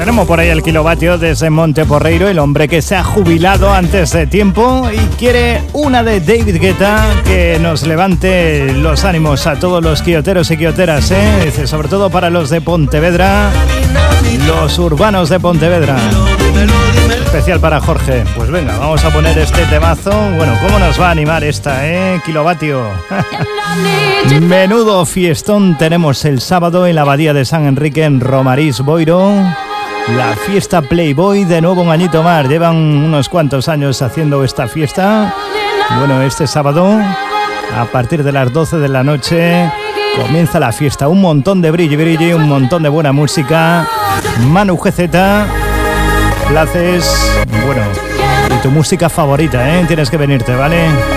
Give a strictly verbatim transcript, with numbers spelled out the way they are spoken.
Tenemos por ahí el kilovatio desde Monteporreiro, el hombre que se ha jubilado antes de tiempo y quiere una de David Guetta que nos levante los ánimos a todos los quioteros y quioteras, ¿eh? Dice, sobre todo para los de Pontevedra, los urbanos de Pontevedra. Especial para Jorge. Pues venga, vamos a poner este temazo. Bueno, ¿cómo nos va a animar esta, eh? Kilovatio. Menudo fiestón tenemos el sábado en la Abadía de San Enrique en Romarís Boiro. La fiesta Playboy, de nuevo un añito más. Llevan unos cuantos años haciendo esta fiesta. Bueno, este sábado, a partir de las doce de la noche, comienza la fiesta. Un montón de brilli brilli, un montón de buena música. Manu G Z, Places, bueno, y tu música favorita, ¿eh? Tienes que venirte, ¿vale?